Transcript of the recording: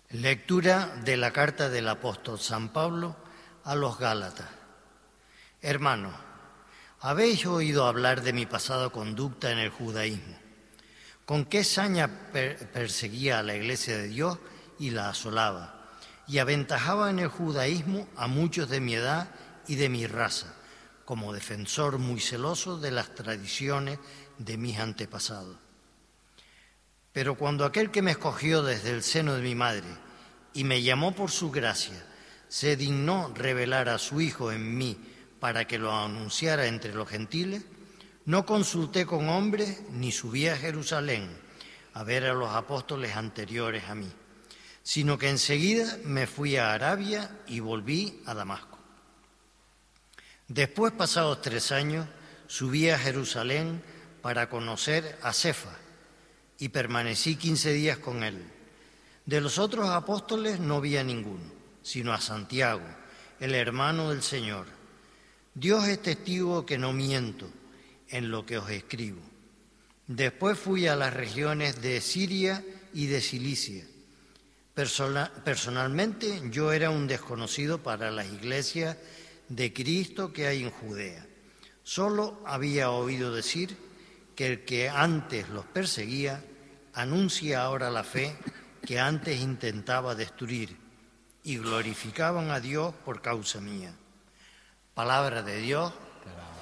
Lectura de la carta del apóstol San Pablo a los Gálatas. Hermanos, habéis oído hablar de mi pasada conducta en el judaísmo, con qué saña perseguía a la iglesia de Dios y la asolaba, y aventajaba en el judaísmo a muchos de mi edad y de mi raza, como defensor muy celoso de las tradiciones de mis antepasados. Pero cuando aquel que me escogió desde el seno de mi madre y me llamó por su gracia, se dignó revelar a su Hijo en mí para que lo anunciara entre los gentiles, no consulté con hombres ni subí a Jerusalén a ver a los apóstoles anteriores a mí, sino que enseguida me fui a Arabia y volví a Damasco. Después, pasados 3 años, subí a Jerusalén para conocer a Cefas, y permanecí 15 días con él. De los otros apóstoles no vi a ninguno, sino a Santiago, el hermano del Señor. Dios es testigo que no miento en lo que os escribo. Después fui a las regiones de Siria y de Cilicia. Personalmente yo era un desconocido para las iglesias de Cristo que hay en Judea. Solo había oído decir que el que antes los perseguía anuncia ahora la fe que antes intentaba destruir, y glorificaban a Dios por causa mía. Palabra de Dios.